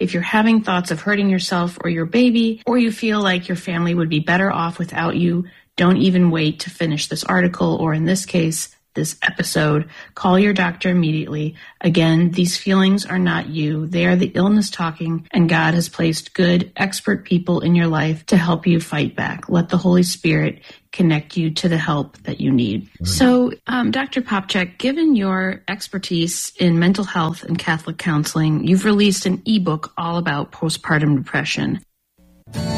If you're having thoughts of hurting yourself or your baby, or you feel like your family would be better off without you, don't even wait to finish this article, or in this case, this episode. Call your doctor immediately. Again, these feelings are not you. They are the illness talking, and God has placed good, expert people in your life to help you fight back. Let the Holy Spirit connect you to the help that you need. So, Dr. Popcak, given your expertise in mental health and Catholic counseling, you've released an ebook all about postpartum depression.